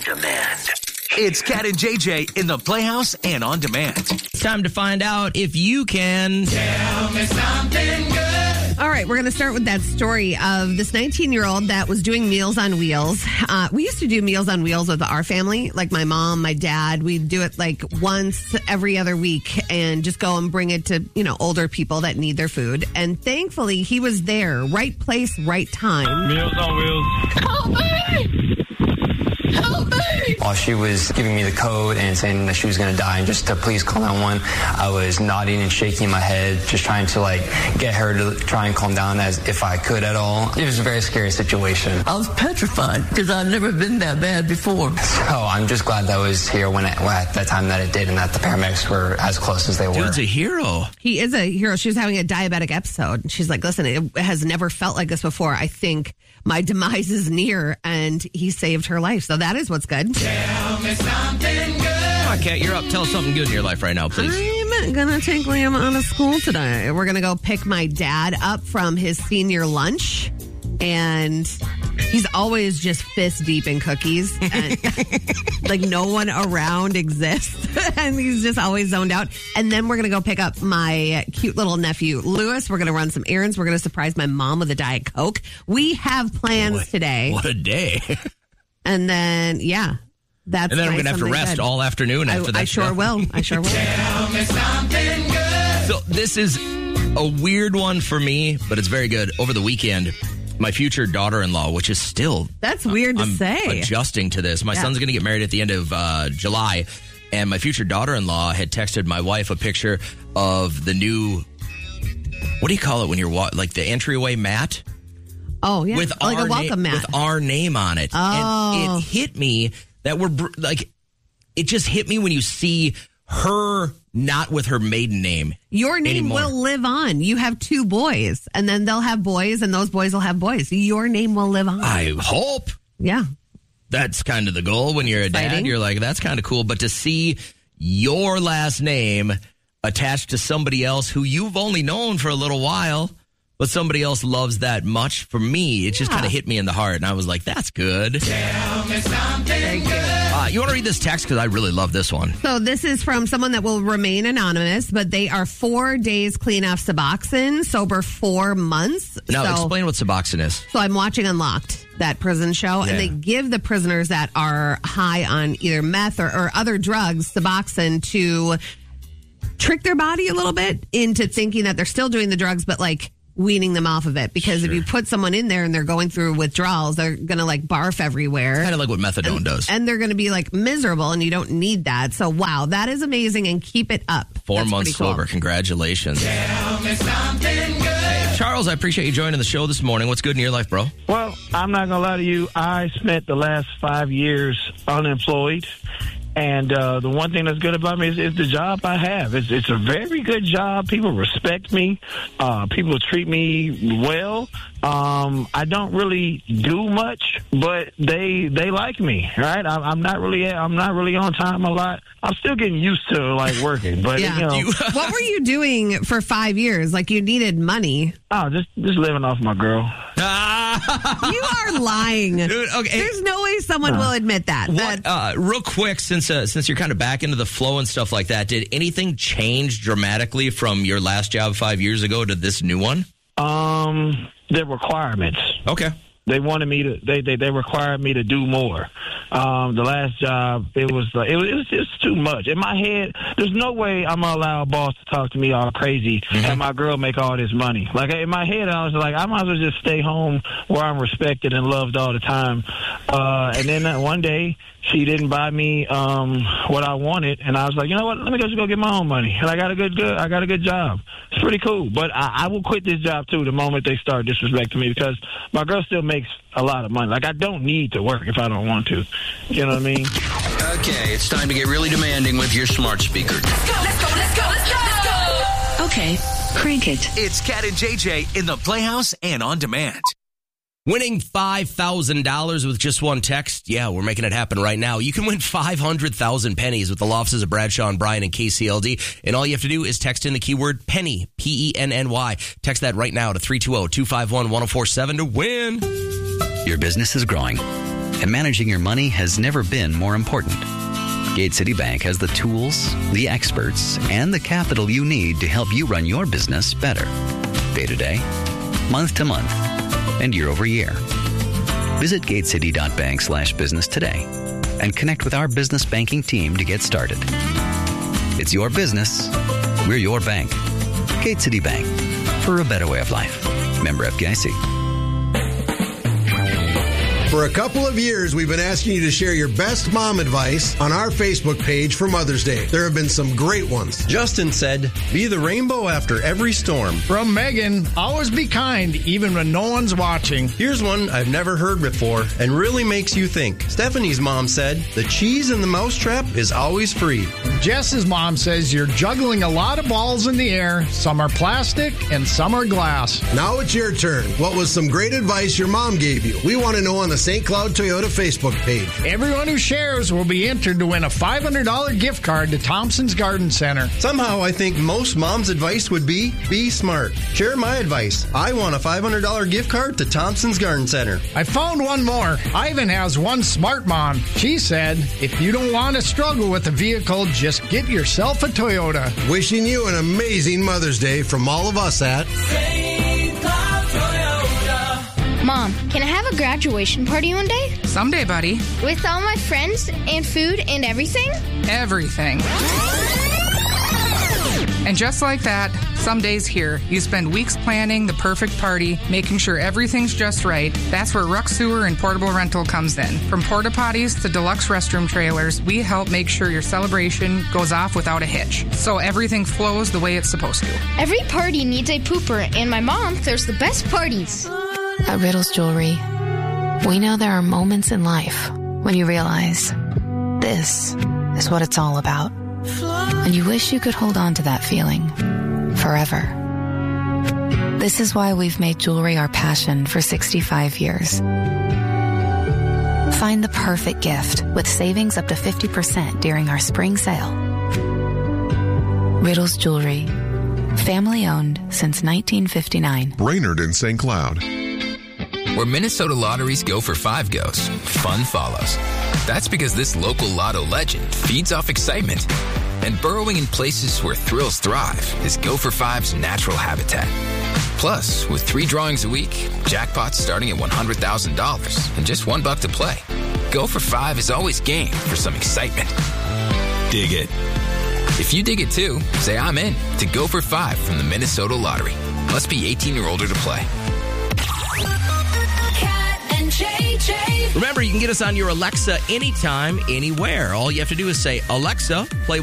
demand. It's Cat and JJ in the Playhouse and on demand. It's time to find out if you can tell me something good. All right, we're going to start with that story of this 19-year-old that was doing Meals on Wheels. We used to do Meals on Wheels with our family, like my mom, my dad. We'd do it like once every other week and just go and bring it to, older people that need their food. And thankfully, he was there. Right place, right time. Meals on Wheels. Help me! Help me! While she was giving me the code and saying that she was going to die and just to please call 911, I was nodding and shaking my head, just trying to get her to try and calm down as if I could at all. It was a very scary situation. I was petrified because I'd never been that bad before. So I'm just glad that I was here at that time that it did and that the paramedics were as close as they were. Dude's a hero. He is a hero. She was having a diabetic episode. She's like, listen, it has never felt like this before. I think my demise is near, and he saved her life. So that is what's good. Tell me something good. Come on, Kat, you're up. Tell us something good in your life right now, please. I'm going to take Liam out of school today. We're going to go pick my dad up from his senior lunch. And he's always just fist deep in cookies. And no one around exists. And he's just always zoned out. And then we're going to go pick up my cute little nephew, Lewis. We're going to run some errands. We're going to surprise my mom with a Diet Coke. We have plans today. What a day. And then, yeah. And then I'm going to have to rest all afternoon after that. I sure will. Tell me something good. So this is a weird one for me, but it's very good. Over the weekend, my future daughter-in-law, which is still... That's weird to I'm say. Adjusting to this. My son's going to get married at the end of July, and my future daughter-in-law had texted my wife a picture of the new... What do you call it when you're... the entryway mat? Oh, yeah. With like a welcome mat. With our name on it. Oh. And it hit me that it just hit me when you see her not with her maiden name. Your name will live on. You have two boys, and then they'll have boys, and those boys will have boys. Your name will live on. I hope. Yeah. That's kind of the goal when you're a dad. You're like, that's kind of cool. But to see your last name attached to somebody else who you've only known for a little while, but somebody else loves that much, for me, it just kind of hit me in the heart. And I was like, that's good. Tell me something good. You want to read this text? Because I really love this one. So this is from someone that will remain anonymous, but they are 4 days clean off Suboxone, sober 4 months. Now, explain what Suboxone is. So I'm watching Unlocked, that prison show, and they give the prisoners that are high on either meth or other drugs, Suboxone, to trick their body a little bit into thinking that they're still doing the drugs, but weaning them off of it, because if you put someone in there and they're going through withdrawals, they're going to barf everywhere. Kind of like what methadone does. And they're going to be miserable, and you don't need that. So wow, that is amazing, and keep it up. 4 months sober. Congratulations. Tell me something good. Hey, Charles, I appreciate you joining the show this morning. What's good in your life, bro? Well, I'm not going to lie to you. I spent the last 5 years unemployed. And the one thing that's good about me is the job I have. It's a very good job. People respect me. People treat me well. I don't really do much, but they like me, right? I'm not really on time a lot. I'm still getting used to working, but What were you doing for 5 years? You needed money. Oh, just living off my girl. You are lying. Dude, okay. There's no way someone will admit that. Real quick, since you're kind of back into the flow and stuff like that, did anything change dramatically from your last job 5 years ago to this new one? The requirements. Okay. They wanted me to. They required me to do more. The last job, it was just too much in my head. There's no way I'm gonna allow a boss to talk to me all crazy and my girl make all this money. In my head, I was like, I might as well just stay home where I'm respected and loved all the time. And then one day, she didn't buy me what I wanted, and I was like, you know what? Let me just go get my own money. And I got a good job. It's pretty cool. But I will quit this job too the moment they start disrespecting me, because my girl still makes a lot of money. I don't need to work if I don't want to. You know what I mean? Okay, it's time to get really demanding with your smart speaker. Let's go. Okay, crank it. It's Cat and JJ in the Playhouse and on demand. Winning $5,000 with just one text? Yeah, we're making it happen right now. You can win 500,000 pennies with the law offices of Bradshaw and Bryan and KCLD. And all you have to do is text in the keyword penny, P-E-N-N-Y. Text that right now to 320-251-1047 to win. Your business is growing. and managing your money has never been more important. Gate City Bank has the tools, the experts, and the capital you need to help you run your business better. Day to day, month to month, and year over year. Visit gatecity.bank/business today and connect with our business banking team to get started. It's your business. We're your bank. Gate City Bank, for a better way of life. Member FDIC. For a couple of years, we've been asking you to share your best mom advice on our Facebook page for Mother's Day. There have been some great ones. Justin said, be the rainbow after every storm. From Megan, always be kind, even when no one's watching. Here's one I've never heard before and really makes you think. Stephanie's mom said, the cheese in the mousetrap is always free. Jess's mom says you're juggling a lot of balls in the air. Some are plastic and some are glass. Now it's your turn. What was some great advice your mom gave you? We want to know on the St. Cloud Toyota Facebook page. Everyone who shares will be entered to win a $500 gift card to Thompson's Garden Center. Somehow I think most moms' advice would be smart. Share my advice. I want a $500 gift card to Thompson's Garden Center. I found one more. Ivan has one smart mom. She said, if you don't want to struggle with a vehicle, just get yourself a Toyota. Wishing you an amazing Mother's Day from all of us at St. Cloud Toyota. Mom, can I have a graduation party one day? Someday, buddy. With all my friends and food and everything? Everything. And just like that, someday's here. You spend weeks planning the perfect party, making sure everything's just right. That's where Ruck Sewer and Portable Rental comes in. From porta potties to deluxe restroom trailers, we help make sure your celebration goes off without a hitch, so everything flows the way it's supposed to. Every party needs a pooper, and my mom throws the best parties. At Riddles Jewelry, we know there are moments in life when you realize this is what it's all about. And you wish you could hold on to that feeling forever. This is why we've made jewelry our passion for 65 years. Find the perfect gift with savings up to 50% during our spring sale. Riddles Jewelry, family owned since 1959. Brainerd and St. Cloud. Where Minnesota Lotteries go for 5 goes, fun follows. That's because this local lotto legend feeds off excitement. And burrowing in places where thrills thrive is Go for Five's natural habitat. Plus, with 3 drawings a week, jackpots starting at $100,000 and just $1 to play. Go for 5 is always game for some excitement. Dig it. If you dig it too, say I'm in to Go for 5 from the Minnesota Lottery. Must be 18 or older to play. Remember, you can get us on your Alexa anytime, anywhere. All you have to do is say, Alexa, play